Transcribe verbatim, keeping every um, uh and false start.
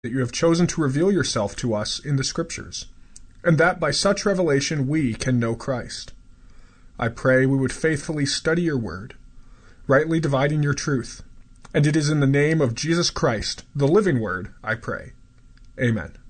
that you have chosen to reveal yourself to us in the Scriptures, and that by such revelation we can know Christ. I pray we would faithfully study your word, rightly dividing your truth, and it is in the name of Jesus Christ, the living word, I pray. Amen.